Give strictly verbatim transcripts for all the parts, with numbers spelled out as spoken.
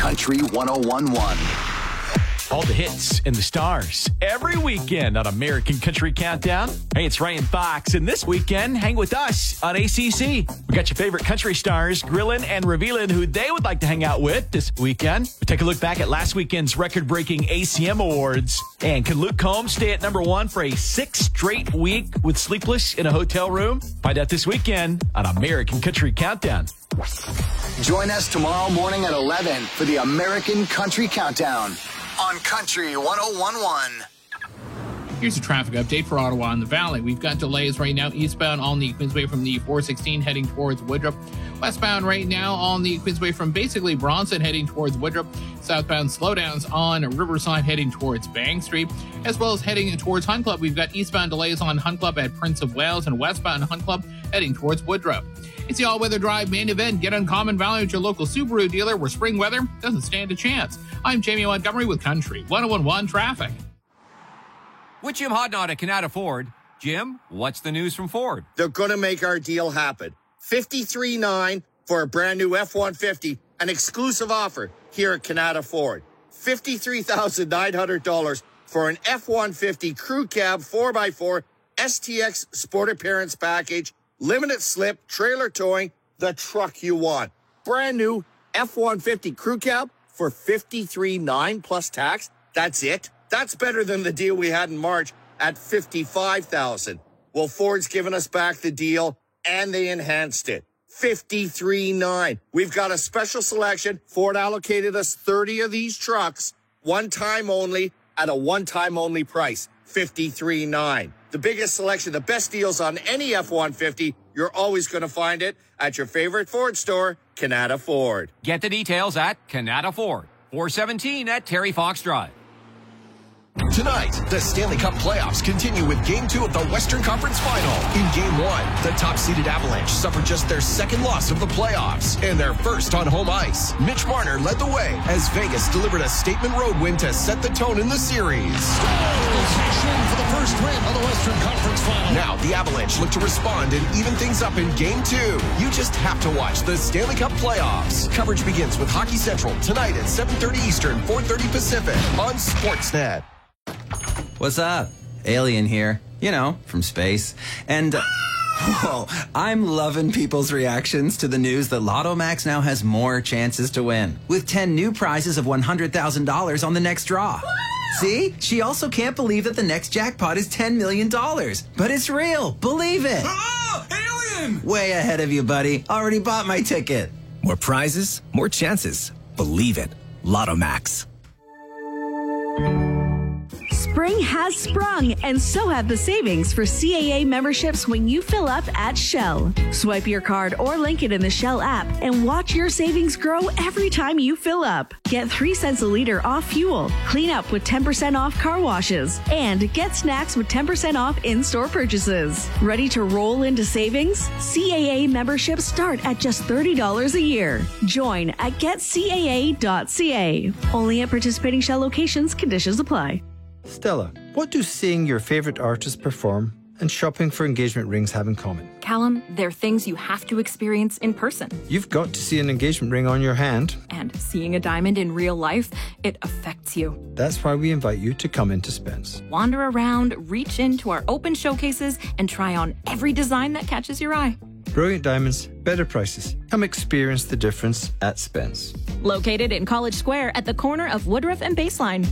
Country one oh one point one. All the hits and the stars every weekend on American Country Countdown. Hey, it's Ryan Fox, and this weekend, hang with us on A C C. We got your favorite country stars grilling and revealing who they would like to hang out with this weekend. We take a look back at last weekend's record-breaking A C M Awards. And can Luke Combs stay at number one for a sixth straight week with Sleepless in a Hotel Room? Find out this weekend on American Country Countdown. Join us tomorrow morning at eleven for the American Country Countdown on Country one oh one point one. Here's a traffic update for Ottawa and the Valley. We've got delays right now eastbound on the Queensway from the four sixteen heading towards Woodruff. Westbound right now on the Queensway from basically Bronson heading towards Woodruff. Southbound slowdowns on Riverside heading towards Bank Street, as well as heading towards Hunt Club. We've got eastbound delays on Hunt Club at Prince of Wales and westbound Hunt Club heading towards Woodruff. It's the all-weather drive main event. Get uncommon value at your local Subaru dealer where spring weather doesn't stand a chance. I'm Jamie Montgomery with Country one oh one point one Traffic. With Jim Hodnott at Canada Ford. Jim, what's the news from Ford? They're going to make our deal happen. fifty-three nine for a brand new F one fifty, an exclusive offer here at Canada Ford. fifty-three thousand nine hundred dollars for an F one fifty crew cab four by four S T X Sport Appearance Package, limited slip, trailer towing, the truck you want. Brand new F one fifty crew cab for fifty-three nine plus tax. That's it. That's better than the deal we had in March at fifty-five thousand. Well, Ford's given us back the deal and they enhanced it. fifty-three nine. We've got a special selection. Ford allocated us thirty of these trucks, one time only, at a one-time only price, fifty-three nine. The biggest selection, the best deals on any F one fifty, you're always going to find it at your favorite Ford store, Canada Ford. Get the details at Canada Ford, four seventeen at Terry Fox Drive. Tonight, the Stanley Cup playoffs continue with Game two of the Western Conference Final. In Game one, the top-seeded Avalanche suffered just their second loss of the playoffs and their first on home ice. Mitch Marner led the way as Vegas delivered a statement road win to set the tone in the series. Possession for the first win of the Western Conference Final. Now, the Avalanche look to respond and even things up in Game two. You just have to watch the Stanley Cup playoffs. Coverage begins with Hockey Central tonight at seven thirty Eastern, four thirty Pacific on Sportsnet. What's up? Alien here. You know, from space. And, uh, whoa, I'm loving people's reactions to the news that Lotto Max now has more chances to win, with ten new prizes of one hundred thousand dollars on the next draw. See? She also can't believe that the next jackpot is ten million dollars. But it's real. Believe it. Oh, alien! Way ahead of you, buddy. Already bought my ticket. More prizes, more chances. Believe it. Lotto Max. Spring has sprung, and so have the savings for C A A memberships when you fill up at Shell. Swipe your card or link it in the Shell app and watch your savings grow every time you fill up. Get three cents a liter off fuel, clean up with ten percent off car washes, and get snacks with ten percent off in-store purchases. Ready to roll into savings? C A A memberships start at just thirty dollars a year. Join at get c a a dot c a. Only at participating Shell locations. Conditions apply. Stella, what do seeing your favorite artist perform and shopping for engagement rings have in common? Callum, they're things you have to experience in person. You've got to see an engagement ring on your hand. And seeing a diamond in real life, it affects you. That's why we invite you to come into Spence. Wander around, reach into our open showcases, and try on every design that catches your eye. Brilliant diamonds, better prices. Come experience the difference at Spence. Located in College Square at the corner of Woodruff and Baseline.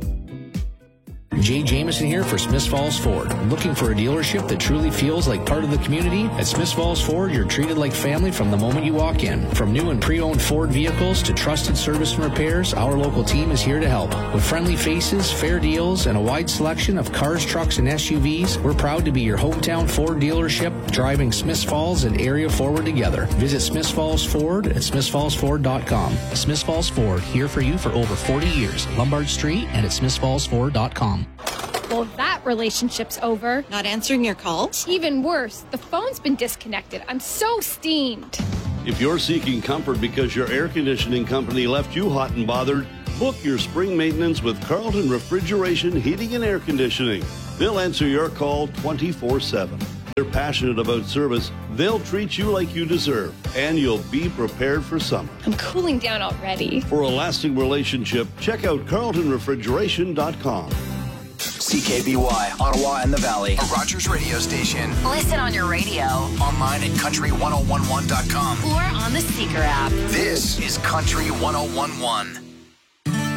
Jay Jamison here for Smiths Falls Ford. Looking for a dealership that truly feels like part of the community? At Smiths Falls Ford, you're treated like family from the moment you walk in. From new and pre-owned Ford vehicles to trusted service and repairs, our local team is here to help. With friendly faces, fair deals, and a wide selection of cars, trucks, and S U Vs, we're proud to be your hometown Ford dealership, driving Smiths Falls and area forward together. Visit Smiths Falls Ford at smiths falls ford dot com. Smiths Falls Ford, here for you for over forty years. Lombard Street and at smiths falls ford dot com. Well, that relationship's over. Not answering your calls? Even worse, the phone's been disconnected. I'm so steamed. If you're seeking comfort because your air conditioning company left you hot and bothered, book your spring maintenance with Carlton Refrigeration, Heating, and Air Conditioning. They'll answer your call twenty-four seven. They're passionate about service. They'll treat you like you deserve, and you'll be prepared for summer. I'm cooling down already. For a lasting relationship, check out carlton refrigeration dot com. C K B Y, Ottawa and the Valley, a Rogers radio station. Listen on your radio. Online at country ten eleven dot com. Or on the Seeker app. This is Country ten eleven.